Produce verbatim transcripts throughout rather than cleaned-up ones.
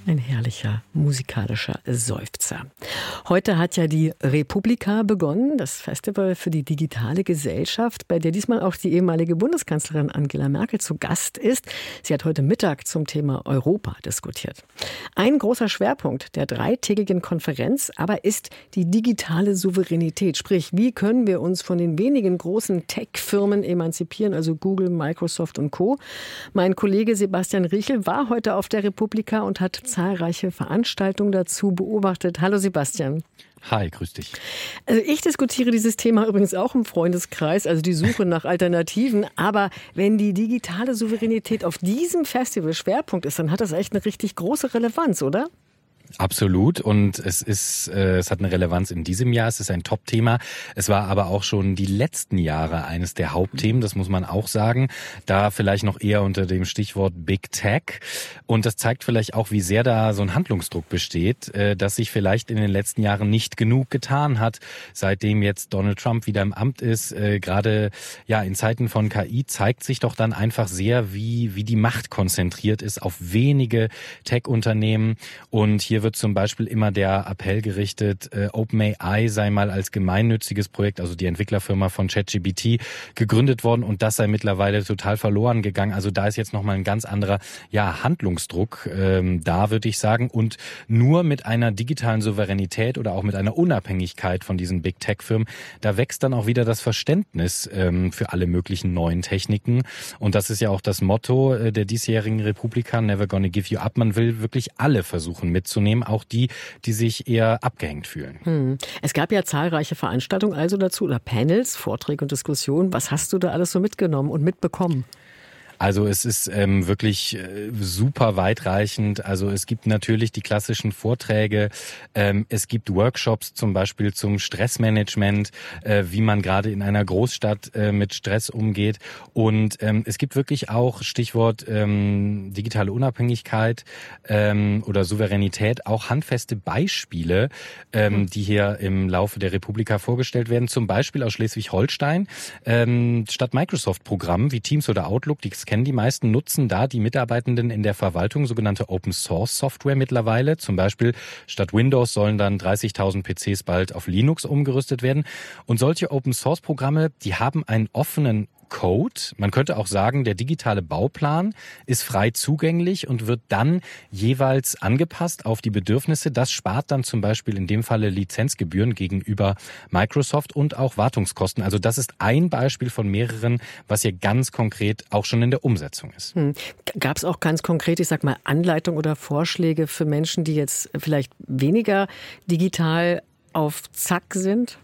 Ein herrlicher musikalischer Seufzer. Heute hat ja die Republika begonnen, das Festival für die digitale Gesellschaft, bei der diesmal auch die ehemalige Bundeskanzlerin Angela Merkel zu Gast ist. Sie hat heute Mittag zum Thema Europa diskutiert. Ein großer Schwerpunkt der dreitägigen Konferenz aber ist die digitale Souveränität. Sprich, wie können wir uns von den wenigen großen Tech-Firmen emanzipieren, also Google, Microsoft und Co. Mein Kollege Sebastian Riechel war heute auf der Republika und hat zahlreiche Veranstaltungen dazu beobachtet. Hallo Sebastian. Hi, grüß dich. Also ich diskutiere dieses Thema übrigens auch im Freundeskreis, also die Suche nach Alternativen. Aber wenn die digitale Souveränität auf diesem Festival Schwerpunkt ist, dann hat das echt eine richtig große Relevanz, oder? Absolut, und es ist, äh, es hat eine Relevanz in diesem Jahr, es ist ein Top-Thema. Es war aber auch schon die letzten Jahre eines der Hauptthemen, das muss man auch sagen. Da vielleicht noch eher unter dem Stichwort Big Tech. Und das zeigt vielleicht auch, wie sehr da so ein Handlungsdruck besteht, äh, dass sich vielleicht in den letzten Jahren nicht genug getan hat, seitdem jetzt Donald Trump wieder im Amt ist. Äh, gerade ja in Zeiten von K I zeigt sich doch dann einfach sehr, wie, wie die Macht konzentriert ist auf wenige Tech-Unternehmen. Und hier wird zum Beispiel immer der Appell gerichtet, äh, OpenAI sei mal als gemeinnütziges Projekt, also die Entwicklerfirma von ChatGPT, gegründet worden und das sei mittlerweile total verloren gegangen. Also da ist jetzt nochmal ein ganz anderer ja, Handlungsdruck ähm, da, würde ich sagen. Und nur mit einer digitalen Souveränität oder auch mit einer Unabhängigkeit von diesen Big Tech-Firmen, da wächst dann auch wieder das Verständnis ähm, für alle möglichen neuen Techniken. Und das ist ja auch das Motto äh, der diesjährigen Republika, Never Gonna Give You Up. Man will wirklich alle versuchen mitzunehmen, auch die, die sich eher abgehängt fühlen. Hm. Es gab ja zahlreiche Veranstaltungen also dazu oder Panels, Vorträge und Diskussionen. Was hast du da alles so mitgenommen und mitbekommen? Also es ist ähm, wirklich äh, super weitreichend. Also es gibt natürlich die klassischen Vorträge. Ähm, es gibt Workshops zum Beispiel zum Stressmanagement, äh, wie man gerade in einer Großstadt äh, mit Stress umgeht. Und ähm, es gibt wirklich auch, Stichwort ähm, digitale Unabhängigkeit ähm, oder Souveränität, auch handfeste Beispiele, ähm, mhm. die hier im Laufe der Republika vorgestellt werden. Zum Beispiel aus Schleswig-Holstein. Ähm, statt Microsoft-Programmen wie Teams oder Outlook, die kennen die meisten, nutzen da die Mitarbeitenden in der Verwaltung sogenannte Open-Source-Software mittlerweile. Zum Beispiel statt Windows sollen dann dreißigtausend P Cs bald auf Linux umgerüstet werden. Und solche Open-Source-Programme, die haben einen offenen Code. Man könnte auch sagen, der digitale Bauplan ist frei zugänglich und wird dann jeweils angepasst auf die Bedürfnisse. Das spart dann zum Beispiel in dem Falle Lizenzgebühren gegenüber Microsoft und auch Wartungskosten. Also das ist ein Beispiel von mehreren, was hier ganz konkret auch schon in der Umsetzung ist. Hm. Gab es auch ganz konkret, ich sag mal, Anleitungen oder Vorschläge für Menschen, die jetzt vielleicht weniger digital auf Zack sind?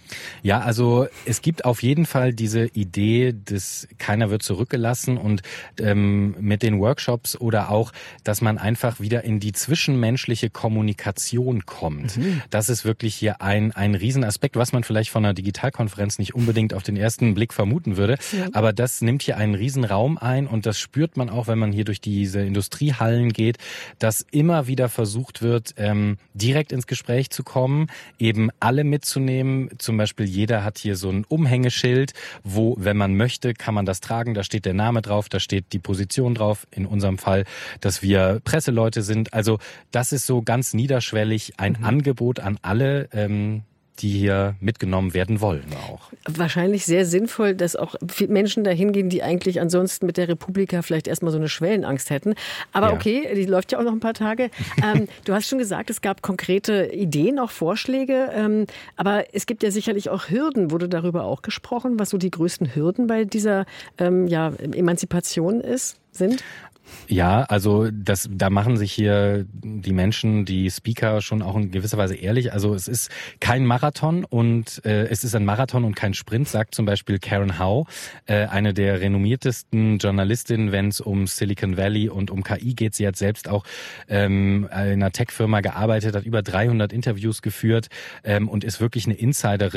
Ja, also es gibt auf jeden Fall diese Idee, dass keiner wird zurückgelassen und ähm, mit den Workshops oder auch, dass man einfach wieder in die zwischenmenschliche Kommunikation kommt. Mhm. Das ist wirklich hier ein ein Riesenaspekt, was man vielleicht von einer Digitalkonferenz nicht unbedingt auf den ersten Blick vermuten würde. Ja. Aber das nimmt hier einen Riesenraum ein und das spürt man auch, wenn man hier durch diese Industriehallen geht, dass immer wieder versucht wird, ähm, direkt ins Gespräch zu kommen, eben alle mitzunehmen. Zum Beispiel jeder hat hier so ein Umhängeschild, wo, wenn man möchte, kann man das tragen. Da steht der Name drauf, da steht die Position drauf. In unserem Fall, dass wir Presseleute sind. Also das ist so ganz niederschwellig ein mhm. Angebot an alle, ähm, die hier mitgenommen werden wollen auch. Wahrscheinlich sehr sinnvoll, dass auch Menschen dahin gehen, die eigentlich ansonsten mit der Republika vielleicht erstmal so eine Schwellenangst hätten. Aber ja. okay, die läuft ja auch noch ein paar Tage. ähm, du hast schon gesagt, es gab konkrete Ideen, auch Vorschläge. Ähm, aber es gibt ja sicherlich auch Hürden. Wurde darüber auch gesprochen, was so die größten Hürden bei dieser ähm, ja, Emanzipation ist, sind? Ja, also das, da machen sich hier die Menschen, die Speaker schon auch in gewisser Weise ehrlich. Also es ist kein Marathon und äh, es ist ein Marathon und kein Sprint, sagt zum Beispiel Karen Howe, äh, eine der renommiertesten Journalistinnen, wenn es um Silicon Valley und um K I geht. Sie hat selbst auch ähm, in einer Tech-Firma gearbeitet, hat über dreihundert Interviews geführt ähm, und ist wirklich eine Insiderin